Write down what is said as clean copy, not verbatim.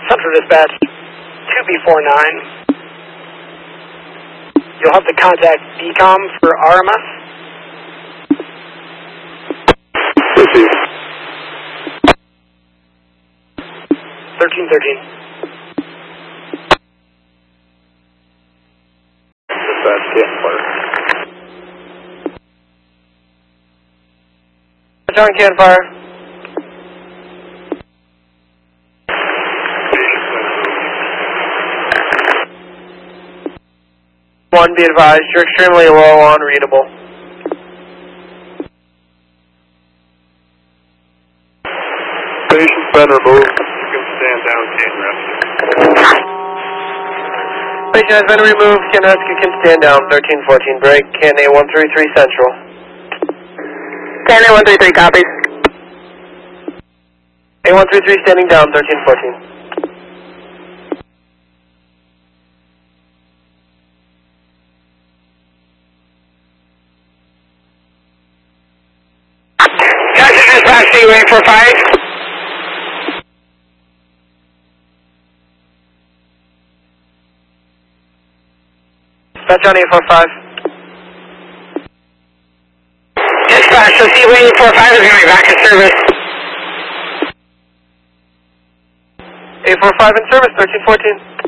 Central Dispatch 2B49. You'll have to contact DCOM for RMS. 1313. Dispatch, Canfire. John Canfire. One, be advised, you're extremely low on readable. Patient's been removed. You can stand down, can't rescue. Patient has been removed, can rescue, can stand down, 1314 break, KNA 133 Central. KNA 133 copies. A133 standing down, 1314. Dispatch C-Wing 45. Dispatch on 845. Dispatch, so C-Wing 45 is going to be back in service. 845 in service, 1314.